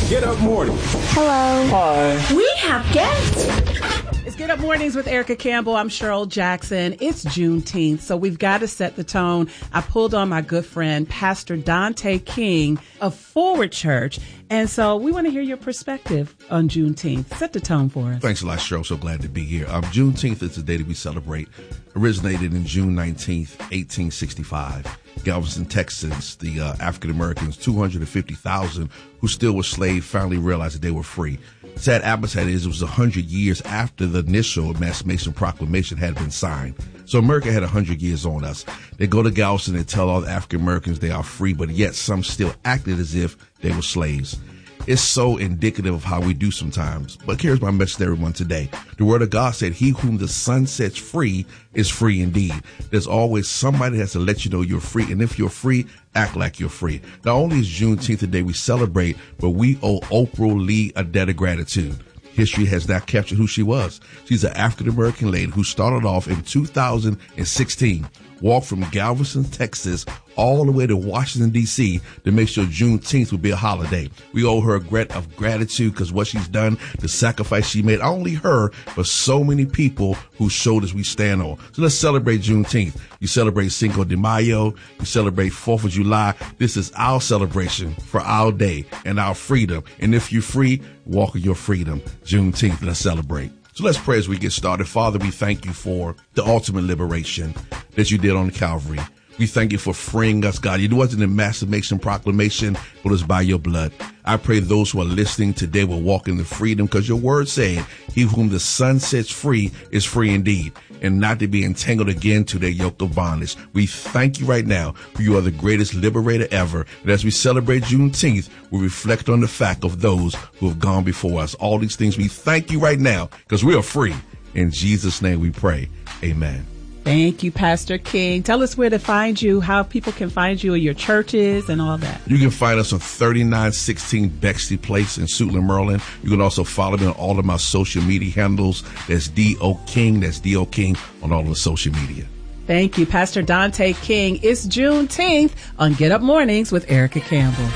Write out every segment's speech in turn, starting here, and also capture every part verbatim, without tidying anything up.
Get Up Morning. Hello. Hi. We have guests. It's Get Up Mornings with Erica Campbell. I'm Cheryl Jackson. It's Juneteenth, so we've got to set the tone. I pulled on my good friend, Pastor Dante King of Forward Church. And so we want to hear your perspective on Juneteenth. Set the tone for us. Thanks a lot, Cheryl. So glad to be here. Um, Juneteenth is the day that we celebrate. Originated in June nineteenth, eighteen sixty-five. Galveston, Texas, the uh, African Americans, two hundred fifty thousand who still were slaves, finally realized that they were free. Sad appetite is it was one hundred years after the initial Emancipation Proclamation had been signed. So America had one hundred years on us. They go to Galveston and tell all the African Americans they are free, but yet some still acted as if they were slaves. It's so indicative of how we do sometimes. But here's my message to everyone today. The word of God said, he whom the Son sets free is free indeed. There's always somebody that has to let you know you're free. And if you're free, act like you're free. Not only is Juneteenth the day we celebrate, but we owe Oprah Lee a debt of gratitude. History has not captured who she was. She's an African-American lady who started off in two thousand sixteen, walked from Galveston, Texas, all the way to Washington, D C to make sure Juneteenth would be a holiday. We owe her a debt of gratitude because what she's done, the sacrifice she made, not only her, but so many people whose shoulders we stand on. So let's celebrate Juneteenth. You celebrate Cinco de Mayo. You celebrate fourth of July. This is our celebration for our day and our freedom. And if you're free, walk in your freedom. Juneteenth, let's celebrate. So let's pray as we get started. Father, we thank you for the ultimate liberation that you did on Calvary. We thank you for freeing us, God. It wasn't a Emancipation Proclamation, but it was by your blood. I pray those who are listening today will walk in the freedom because your word said, he whom the Son sets free is free indeed, and not to be entangled again to their yoke of bondage. We thank you right now for you are the greatest liberator ever. And as we celebrate Juneteenth, we reflect on the fact of those who have gone before us. All these things we thank you right now because we are free. In Jesus' name we pray. Amen. Thank you, Pastor King. Tell us where to find you, how people can find you, or your churches and all that. You can find us on thirty-nine sixteen Bexley Place in Suitland, Maryland. You can also follow me on all of my social media handles. That's D O King. That's D O King on all of the social media. Thank you, Pastor Dante King. It's Juneteenth on Get Up Mornings with Erica Campbell.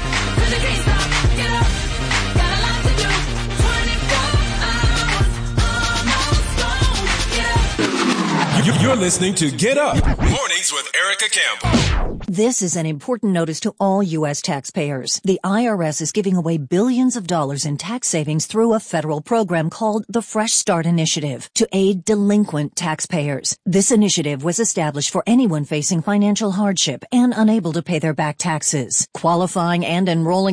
You're listening to Get Up Mornings with Erica Campbell. This is an important notice to all U S taxpayers. The I R S is giving away billions of dollars in tax savings through a federal program called the Fresh Start Initiative to aid delinquent taxpayers. This initiative was established for anyone facing financial hardship and unable to pay their back taxes. Qualifying and enrolling